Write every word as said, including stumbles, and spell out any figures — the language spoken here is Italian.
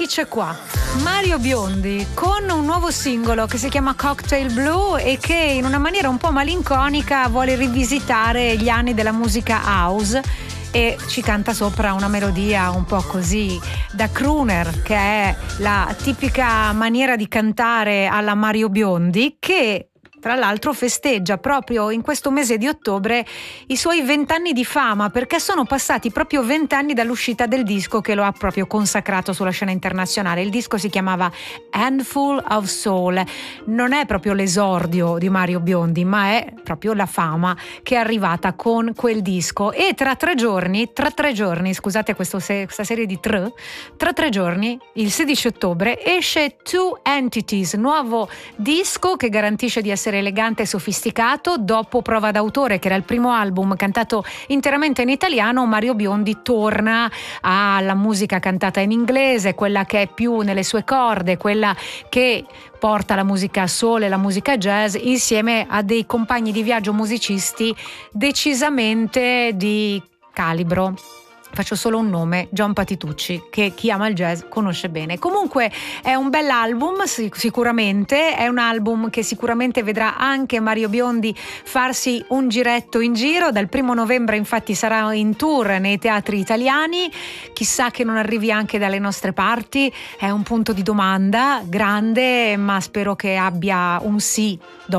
Eccomici qua, Mario Biondi con un nuovo singolo che si chiama Cocktail Blue e che in una maniera un po' malinconica vuole rivisitare gli anni della musica house e ci canta sopra una melodia un po' così da crooner, che è la tipica maniera di cantare alla Mario Biondi, che tra l'altro festeggia proprio in questo mese di ottobre i suoi vent'anni di fama, perché sono passati proprio vent'anni dall'uscita del disco che lo ha proprio consacrato sulla scena internazionale. Il disco si chiamava Handful of Soul. Non è proprio l'esordio di Mario Biondi, ma è proprio la fama che è arrivata con quel disco. E tra tre giorni, tra tre giorni, scusate questo se, questa serie di tre, tra tre giorni, il sedici ottobre, esce Two Entities, nuovo disco che garantisce di essere elegante e sofisticato. Dopo Prova d'autore, che era il primo album cantato interamente in italiano, Mario Biondi torna alla musica cantata in inglese, quella che è più nelle sue corde, quella che porta la musica soul e la musica jazz, insieme a dei compagni di viaggio musicisti decisamente di calibro. Faccio solo un nome, John Patitucci, che chi ama il jazz conosce bene. Comunque è un bell'album, sicuramente, è un album che sicuramente vedrà anche Mario Biondi farsi un giretto in giro. Dal primo novembre infatti sarà in tour nei teatri italiani, chissà che non arrivi anche dalle nostre parti, è un punto di domanda grande, ma spero che abbia un sì dopo.